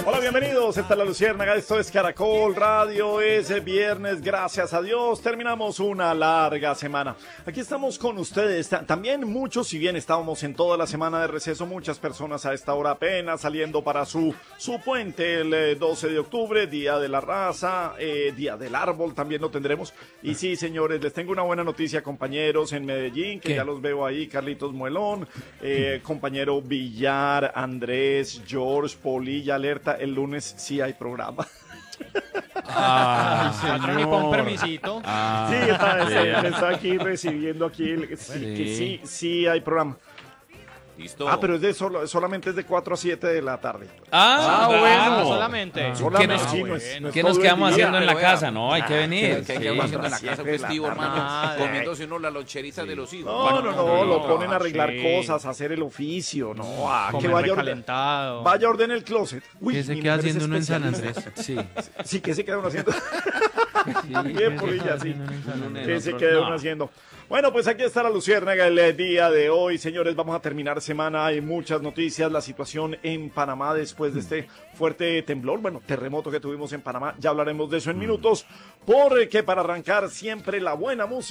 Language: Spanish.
Hola, bienvenidos, esta es La Luciérnaga, esto es Caracol Radio, es viernes, gracias a Dios, terminamos una larga semana. Aquí estamos con ustedes, también muchos, si bien estábamos en toda la semana de receso, muchas personas a esta hora apenas saliendo para su puente, el 12 de octubre, Día de la Raza, Día del Árbol, también lo tendremos. Y sí, señores, les tengo una buena noticia, compañeros en Medellín, que ya los veo ahí, Carlitos Muelón, compañero Villar, Andrés, George, Polilla, Alerta. El lunes sí hay programa. Ni con permisito. Sí, está aquí recibiendo aquí. Sí hay programa. Listo. Pero es solamente es de 4 a 7 de la tarde. Bueno. Solamente. ¿Qué nos quedamos haciendo en la casa? No, hay que venir. ¿Qué quedamos haciendo en la casa festivo, hermano? Comiéndose uno las loncheritas de los hijos. No, lo ponen a arreglar cosas, a hacer el oficio, que vaya a ordenar el closet. Uy, ¿qué se queda haciendo uno en San Andrés? Sí, ¿qué se queda uno haciendo? Bien, Polilla, sí. ¿Qué se queda uno haciendo? Bueno, pues aquí está La Luciérnaga el día de hoy. Señores, vamos a terminar semana. Hay muchas noticias. La situación en Panamá después de este fuerte temblor, terremoto que tuvimos en Panamá. Ya hablaremos de eso en minutos. Porque para arrancar siempre la buena música.